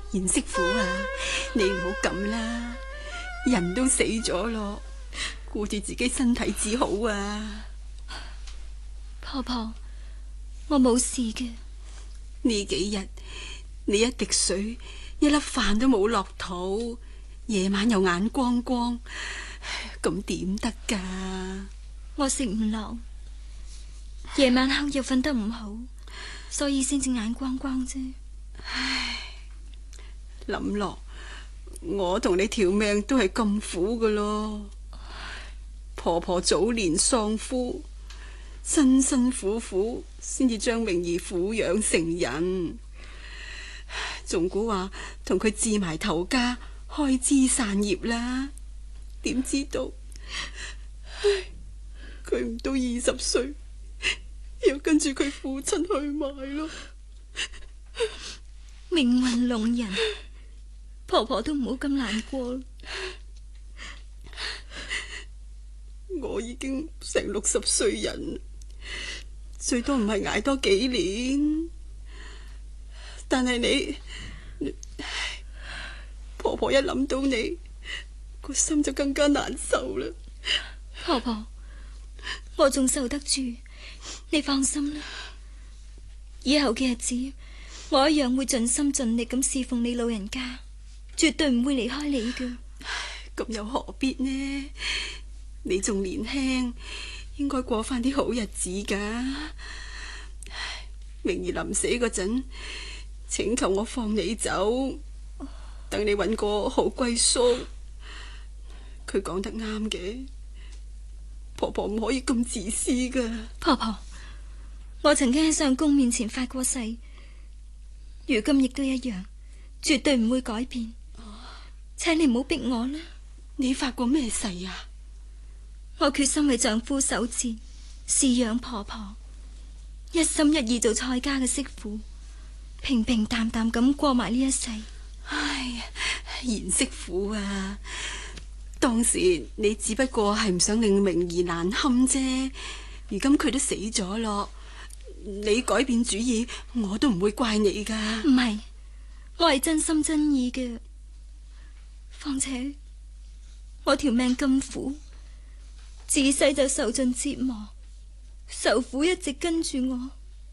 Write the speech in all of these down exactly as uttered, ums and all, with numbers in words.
賢媳婦啊，你唔好咁啦，人都死咗咯，顧住自己身體至好啊。 婆婆，我冇事嘅。 呢幾日你一滴水一粒飯都冇落肚，夜晚又眼光光，咁點得噶？ 我食唔落，夜晚黑又瞓得唔好，所以先至眼光光啫。 唉，諗落我同你條命都係咁苦噶咯。婆婆早年喪夫，辛辛苦苦先至將明兒撫養成人，仲估話同佢置埋頭家，開枝散葉啦。點知道，唉，佢唔到二十歲，又跟住佢父親去賣咯。 命運弄人，婆婆都唔好咁難過。 我已經成六十歲人，最多唔係捱多幾年，但係你，你婆婆一諗到你，個心就更加難受啦。 婆婆，我仲受得住，你放心啦。以後嘅日子，我一樣會盡心盡力咁侍奉你老人家，絕對唔會離開你嘅。 咁又何必呢？你仲年輕，應該過翻啲好日子噶。明兒臨死嗰陣，請求我放你走，等你搵個好歸宿。佢講得啱嘅，婆婆唔可以咁自私噶。 婆婆，我曾經喺相公面前發過誓，如今亦都一樣，絕對唔會改變。請你唔好逼我啦。 你發過咩誓啊？ 我決心為丈夫守節，侍養婆婆，一心一意做蔡家嘅媳婦，平平淡淡咁過埋呢一世。 唉呀，賢媳婦啊，當時你只不過係唔想令明兒難堪啫，如今佢都死咗咯，你改變主意，我都唔會怪你噶。 唔係，我係真心真意嘅。況且我條命咁苦，自細就受盡折磨，受苦一直跟住我。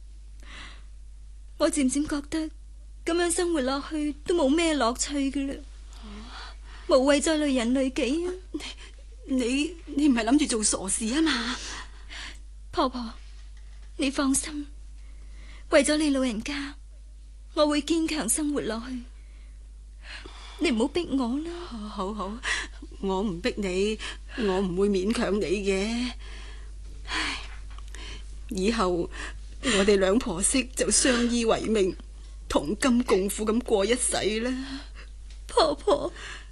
我漸漸覺得咁樣生活落去都冇咩樂趣嘅啦，無謂再累人累己啊！ 你你唔係諗住做傻事啊嘛？ 婆婆，你放心，為咗你老人家，我會堅強生活落去。你唔好逼我啦。 好好，我唔逼你，我唔會勉強你嘅。唉，以後我哋兩婆媳就相依為命，同甘共苦咁過一世啦。 婆婆。